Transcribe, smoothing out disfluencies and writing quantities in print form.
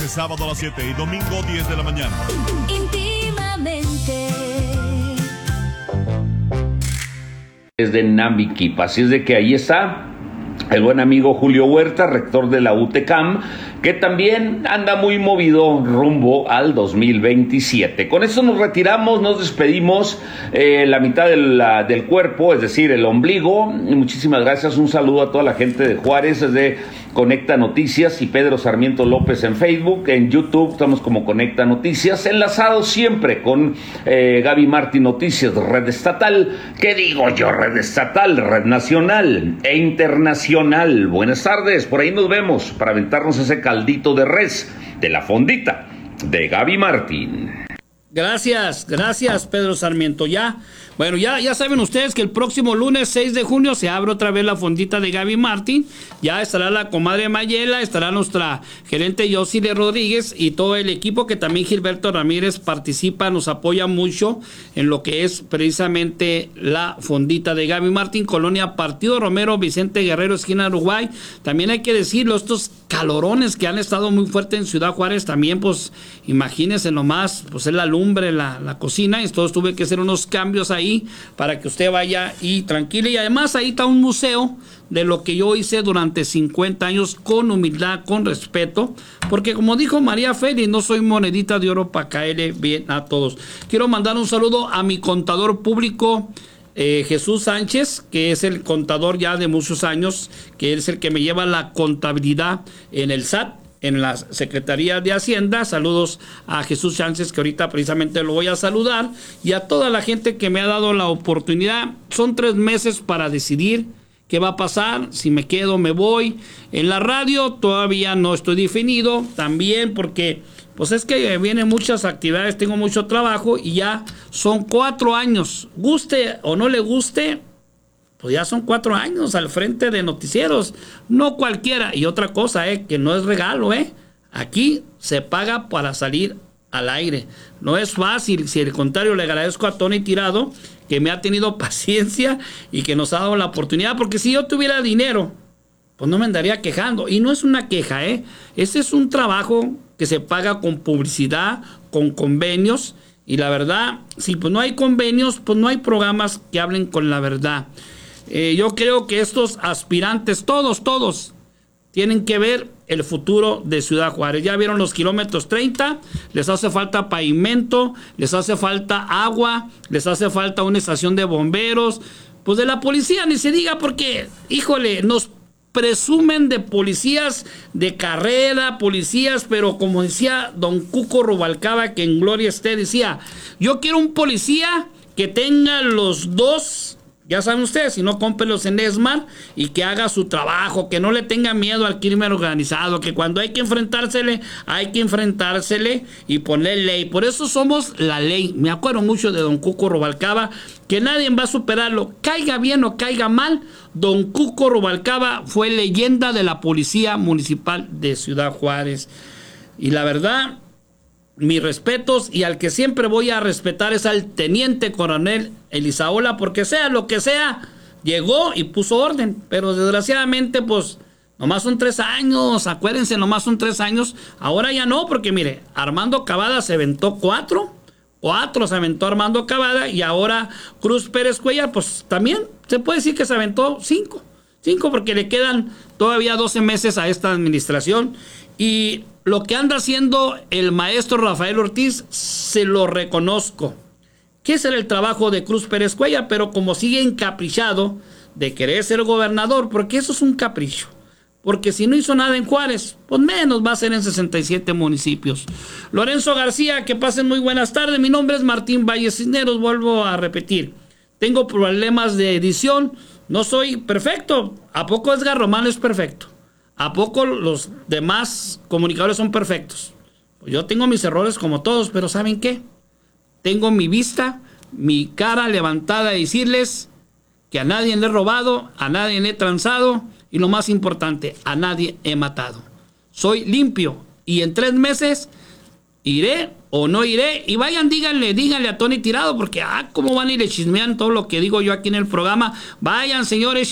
viernes, sábado a las 7 y domingo 10 de la mañana. Íntimamente. Desde Nambiquip, así es de que ahí está el buen amigo Julio Huerta, rector de la UTECAM, que también anda muy movido rumbo al 2027. Con eso nos retiramos, nos despedimos, la mitad del cuerpo, es decir, el ombligo. Muchísimas gracias, un saludo a toda la gente de Juárez, desde Conecta Noticias y Pedro Sarmiento López en Facebook, en YouTube estamos como Conecta Noticias, enlazados siempre con Gaby Martín Noticias, red estatal, ¿qué digo yo? Red estatal, red nacional e internacional. Buenas tardes, por ahí nos vemos para aventarnos ese caldito de res de la fondita de Gaby Martín. Gracias Pedro Sarmiento. Ya saben ustedes que el próximo lunes 6 de junio se abre otra vez la fondita de Gaby Martín. Ya estará la comadre Mayela, estará nuestra gerente Yosile Rodríguez y todo el equipo, que también Gilberto Ramírez participa, nos apoya mucho en lo que es precisamente la fondita de Gaby Martín, Colonia Partido Romero, Vicente Guerrero, esquina Uruguay. También hay que decirlo, estos calorones que han estado muy fuertes en Ciudad Juárez, también pues imagínense nomás, pues es la lumbre, la cocina, y entonces tuve que hacer unos cambios ahí para que usted vaya y tranquilo. Y además ahí está un museo de lo que yo hice durante 50 años con humildad, con respeto, porque como dijo María Félix, no soy monedita de oro para caerle bien a todos. Quiero mandar un saludo a mi contador público, Jesús Sánchez, que es el contador ya de muchos años, que es el que me lleva la contabilidad en el SAT, en la Secretaría de Hacienda. Saludos a Jesús Sánchez, que ahorita precisamente lo voy a saludar, y a toda la gente que me ha dado la oportunidad. Son 3 meses para decidir qué va a pasar, si me quedo, me voy. En la radio todavía no estoy definido, también porque pues es que vienen muchas actividades, tengo mucho trabajo, y ya son 4 años, guste o no le guste, pues ya son 4 años al frente de noticieros, no cualquiera. Y otra cosa, que no es regalo, aquí se paga para salir al aire, no es fácil. Si al contrario, le agradezco a Tony Tirado, que me ha tenido paciencia y que nos ha dado la oportunidad, porque si yo tuviera dinero, pues no me andaría quejando. Y no es una queja, ese es un trabajo que se paga con publicidad, con convenios, y la verdad, si pues no hay convenios, pues no hay programas que hablen con la verdad. Yo creo que estos aspirantes, todos, tienen que ver el futuro de Ciudad Juárez. Ya vieron los kilómetros 30, les hace falta pavimento, les hace falta agua, les hace falta una estación de bomberos, pues de la policía ni se diga, porque, híjole, nos presumen de policías de carrera, policías, pero como decía don Cuco Rubalcaba, que en gloria esté, decía, yo quiero un policía que tenga los 2. Ya saben ustedes, si no, cómprelos en Esmar, y que haga su trabajo, que no le tenga miedo al crimen organizado, que cuando hay que enfrentársele y poner ley. Por eso somos la ley. Me acuerdo mucho de don Cuco Rubalcaba, que nadie va a superarlo. Caiga bien o caiga mal, don Cuco Rubalcaba fue leyenda de la Policía Municipal de Ciudad Juárez. Y la verdad, mis respetos, y al que siempre voy a respetar es al teniente coronel Elisaola, porque sea lo que sea, llegó y puso orden, pero desgraciadamente pues nomás son 3 años, acuérdense, nomás son 3 años, ahora ya no, porque mire, Armando Cavada se aventó 4 se aventó Armando Cavada, y ahora Cruz Pérez Cuellar, pues también se puede decir que se aventó 5, porque le quedan todavía 12 meses a esta administración. Y lo que anda haciendo el maestro Rafael Ortiz, se lo reconozco, que ese era el trabajo de Cruz Pérez Cuellar, pero como sigue encaprichado de querer ser gobernador, porque eso es un capricho, porque si no hizo nada en Juárez, pues menos va a ser en 67 municipios. Lorenzo García, que pasen muy buenas tardes. Mi nombre es Martín Valle Cisneros, vuelvo a repetir, tengo problemas de edición, no soy perfecto. ¿A poco Edgar Román es perfecto? ¿A poco los demás comunicadores son perfectos? Pues yo tengo mis errores como todos, pero ¿saben qué? Tengo mi vista, mi cara levantada a decirles que a nadie le he robado, a nadie le he transado, y lo más importante, a nadie he matado. Soy limpio, y en 3 meses iré o no iré. Y vayan, díganle a Tony Tirado, porque cómo van y le chismean todo lo que digo yo aquí en el programa. Vayan, señores,